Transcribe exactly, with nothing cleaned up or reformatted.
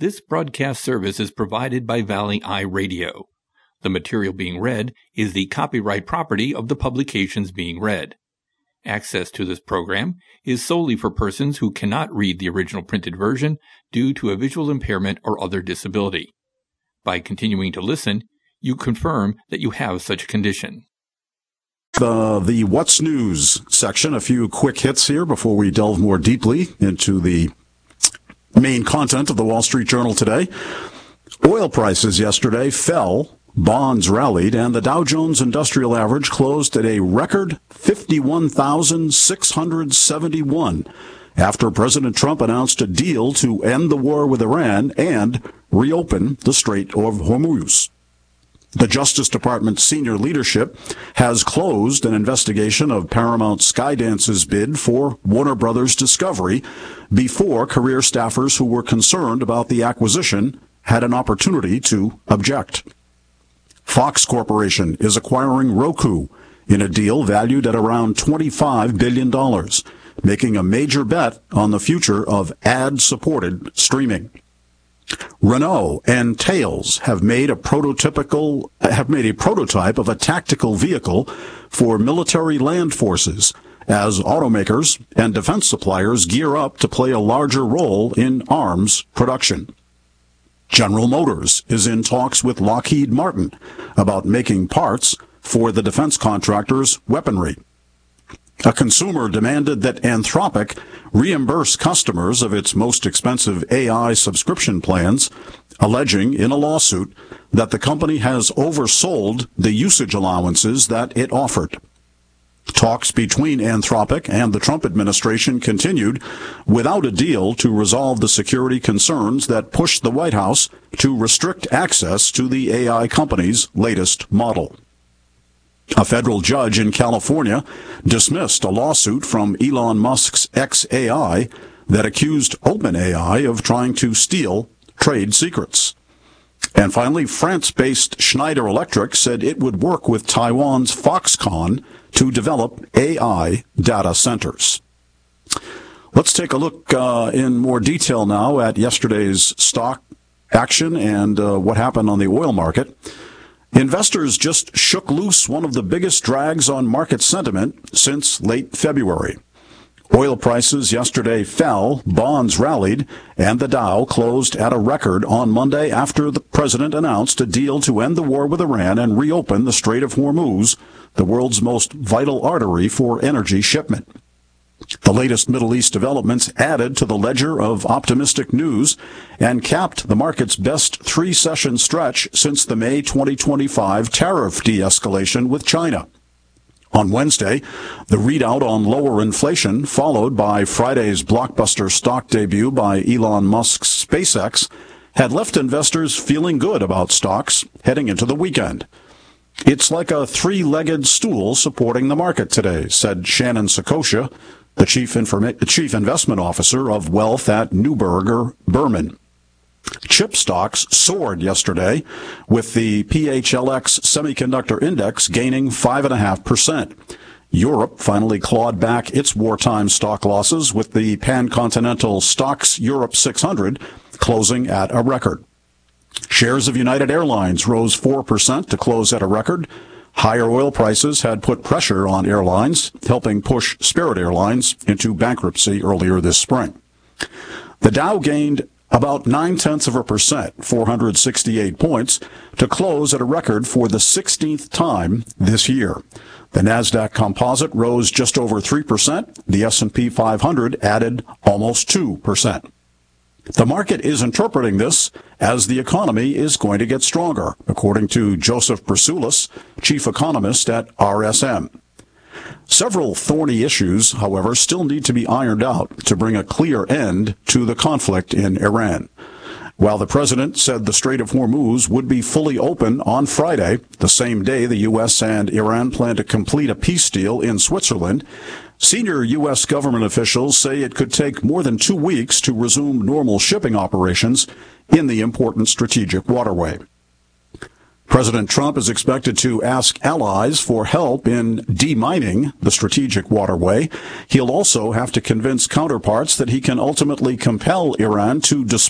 This broadcast service is provided by Valley Eye Radio. The material being read is the copyright property of the publications being read. Access to this program is solely for persons who cannot read the original printed version due to a visual impairment or other disability. By continuing to listen, you confirm that you have such a condition. Uh, the What's News section, a few quick hits here before we delve more deeply into the main content of the Wall Street Journal today. Oil prices yesterday fell, bonds rallied, and the Dow Jones Industrial Average closed at a record fifty-one thousand six hundred seventy-one after President Trump announced a deal to end the war with Iran and reopen the Strait of Hormuz. The Justice Department's senior leadership has closed an investigation of Paramount Skydance's bid for Warner Brothers Discovery before career staffers who were concerned about the acquisition had an opportunity to object. Fox Corporation is acquiring Roku in a deal valued at around twenty-five billion dollars, making a major bet on the future of ad-supported streaming. Renault and Tails have made a prototypical have made a prototype of a tactical vehicle for military land forces as automakers and defense suppliers gear up to play a larger role in arms production. General Motors is in talks with Lockheed Martin about making parts for the defense contractor's weaponry. A consumer demanded that Anthropic reimburse customers of its most expensive A I subscription plans, alleging in a lawsuit that the company has oversold the usage allowances that it offered. Talks between Anthropic and the Trump administration continued without a deal to resolve the security concerns that pushed the White House to restrict access to the A I company's latest model. A federal judge in California dismissed a lawsuit from Elon Musk's xAI that accused OpenAI of trying to steal trade secrets. And finally, France-based Schneider Electric said it would work with Taiwan's Foxconn to develop A I data centers. Let's take a look uh, in more detail now at yesterday's stock action and uh, what happened on the oil market. Investors just shook loose one of the biggest drags on market sentiment since late February. Oil prices yesterday fell, bonds rallied, and the Dow closed at a record on Monday after the president announced a deal to end the war with Iran and reopen the Strait of Hormuz, the world's most vital artery for energy shipment. The latest Middle East developments added to the ledger of optimistic news and capped the market's best three-session stretch since the May twenty twenty-five tariff de-escalation with China. On Wednesday, the readout on lower inflation, followed by Friday's blockbuster stock debut by Elon Musk's SpaceX, had left investors feeling good about stocks heading into the weekend. It's like a three-legged stool supporting the market today, said Shannon Saccocia, the chief, informa- chief investment officer of wealth at Neuberger Berman. Chip stocks soared yesterday, with the P H L X Semiconductor Index gaining five point five percent. Europe finally clawed back its wartime stock losses, with the pan-continental Stocks Europe six hundred closing at a record. Shares of United Airlines rose four percent to close at a record. Higher oil prices had put pressure on airlines, helping push Spirit Airlines into bankruptcy earlier this spring. The Dow gained about nine-tenths of a percent, four hundred sixty-eight points, to close at a record for the sixteenth time this year. The NASDAQ Composite rose just over three percent. The S and P five hundred added almost two percent. The market is interpreting this as the economy is going to get stronger, according to Joseph Brasulis, chief economist at R S M. Several thorny issues, however, still need to be ironed out to bring a clear end to the conflict in Iran. While the president said the Strait of Hormuz would be fully open on Friday, the same day the U S and Iran plan to complete a peace deal in Switzerland, senior U S government officials say it could take more than two weeks to resume normal shipping operations in the important strategic waterway. President Trump is expected to ask allies for help in demining the strategic waterway. He'll also have to convince counterparts that he can ultimately compel Iran to disperse